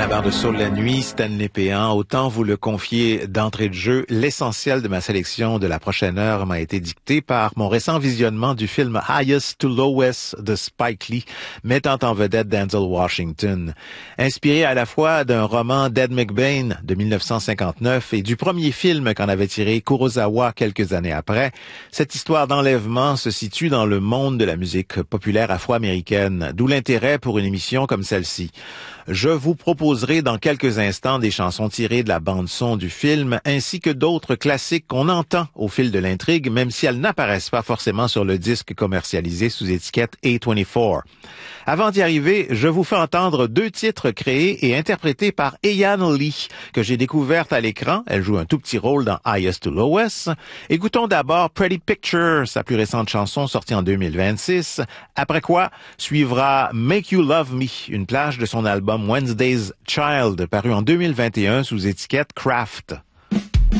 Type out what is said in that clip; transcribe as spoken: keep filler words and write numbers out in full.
la barre de Soul la nuit, Stanley Péan. Autant vous le confier d'entrée de jeu, l'essentiel de ma sélection de la prochaine heure m'a été dicté par mon récent visionnement du film Highest to Lowest de Spike Lee, mettant en vedette Denzel Washington. Inspiré à la fois d'un roman d'Ed McBain de mille neuf cent cinquante-neuf et du premier film qu'en avait tiré Kurosawa quelques années après, cette histoire d'enlèvement se situe dans le monde de la musique populaire afro-américaine, d'où l'intérêt pour une émission comme celle-ci. Je vous proposerai dans quelques instants des chansons tirées de la bande-son du film, ainsi que d'autres classiques qu'on entend au fil de l'intrigue, même si elles n'apparaissent pas forcément sur le disque commercialisé sous étiquette A vingt-quatre. Avant d'y arriver, je vous fais entendre deux titres créés et interprétés par Eyan Lee, que j'ai découverte à l'écran. Elle joue un tout petit rôle dans Highest to Lowest. Écoutons d'abord Pretty Picture, sa plus récente chanson sortie en deux mille vingt-six. Après quoi, suivra Make You Love Me, une plage de son album Wednesday's Child, paru en deux mille vingt et un sous étiquette Kraft.